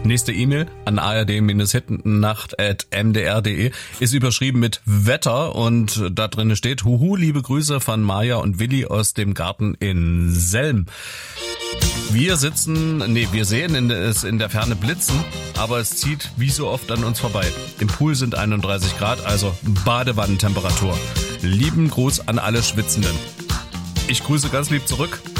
Nächste E-Mail an ard-hintennacht@mdr.de ist überschrieben mit Wetter und da drin steht: Huhu, liebe Grüße von Maja und Willi aus dem Garten in Selm. Wir sehen es in der Ferne blitzen, aber es zieht wie so oft an uns vorbei. Im Pool sind 31 Grad, also Badewannentemperatur. Lieben Gruß an alle Schwitzenden. Ich grüße ganz lieb zurück.